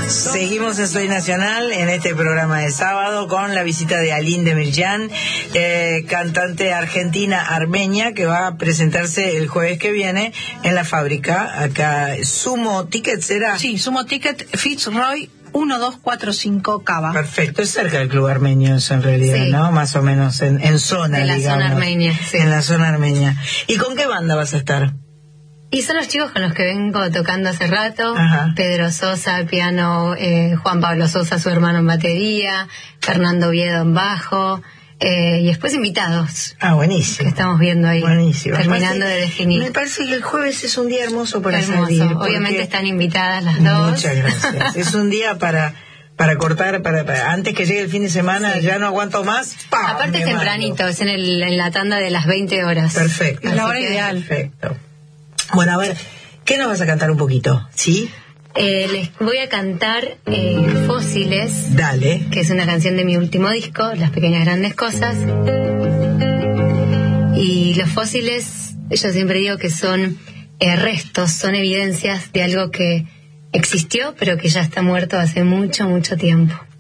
Seguimos en Soy Nacional en este programa de sábado con la visita de Aline Demirjan, cantante argentina armenia que va a presentarse el jueves que viene en la fábrica acá. Sumo Ticket, ¿será? Sí, Sumo Ticket, Fitzroy 1245 Cava. Perfecto, es cerca del club armenio eso en realidad, Sí. ¿no? Más o menos en zona, De la digamos. zona armenia, sí. En la zona armenia. ¿Y con qué banda vas a estar? Y son los chicos con los que vengo tocando hace rato. Ajá. Pedro Sosa, piano, Juan Pablo Sosa, su hermano en batería, Fernando Oviedo en bajo, y después invitados Ah, que buenísimo. estamos viendo ahí, Buenísimo. terminando de definir. Me parece que el jueves es un día hermoso para Hermoso. salir. Obviamente porque- están invitadas las dos. Muchas gracias. Es un día para cortar, para antes que llegue el fin de semana, Sí. ya no aguanto más. ¡Pam! Aparte es Me tempranito, mando. es en la tanda de las 20 horas. Perfecto. Es la hora Así que- ideal. Perfecto. Bueno, a ver, ¿qué nos vas a cantar un poquito? ¿Sí? Les voy a cantar Fósiles, Dale. que es una canción de mi último disco, Las Pequeñas Grandes Cosas. Y los fósiles, yo siempre digo que son restos, son evidencias de algo que existió, pero que ya está muerto hace mucho, mucho tiempo.